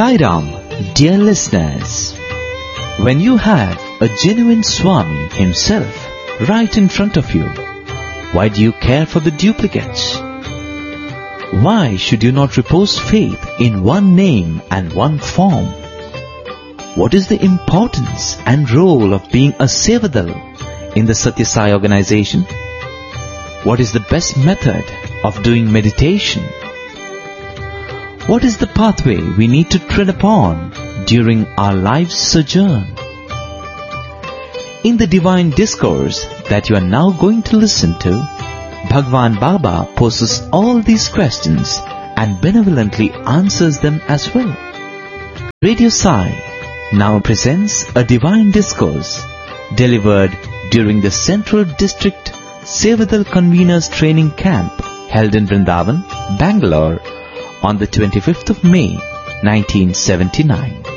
Sai Ram, dear listeners, when you have a genuine Swami himself right in front of you, why do you care for the duplicates? Why should you not repose faith in one name and one form? What is the importance and role of being a Sevadal in the Satya Sai organization? What is the best method of doing meditation? What is the pathway we need to tread upon during our life's sojourn? In the divine discourse that you are now going to listen to, Bhagwan Baba poses all these questions and benevolently answers them as well. Radio Sai now presents a divine discourse delivered during the Central District Sevadal Conveners Training Camp held in Vrindavan, Bangalore on the 25th of May, 1979.